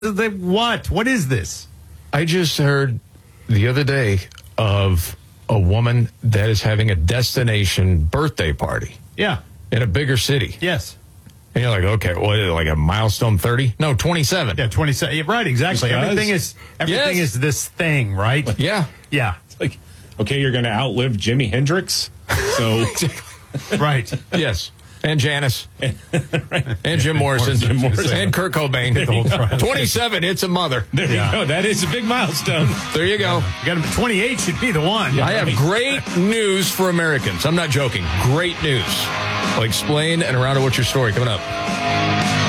What? What is this? I just heard the other day of a woman that is having a destination birthday party. Yeah. In a bigger city. Yes. And you're like, okay, what is it, like a milestone 30? No, 27. Yeah, 27. Yeah, right, exactly. Everything is this thing, right? Yeah. Yeah. It's like, okay, you're going to outlive Jimi Hendrix. So, right. Yes. And Janis. And Jim Morrison. And Kurt Cobain. 27, it's a mother. There you go. That is a big milestone. There you go. You got 28 should be the one. I have great news for Americans. I'm not joking. Great news. I'll explain and around to what's your story coming up.